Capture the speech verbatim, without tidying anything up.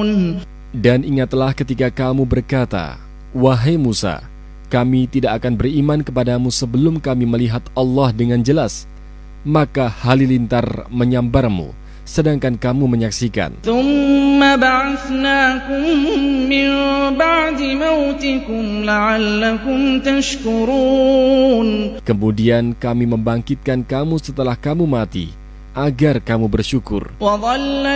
Dan ingatlah ketika kamu berkata, wahai Musa, kami tidak akan beriman kepadamu sebelum kami melihat Allah dengan jelas. Maka halilintar menyambarmu, sedangkan kamu menyaksikan. Tsumma ba'atsnakum min ba'di mautikum la'allakum tashkurun. Kemudian kami membangkitkan kamu setelah kamu mati, agar kamu bersyukur. Wa dhalla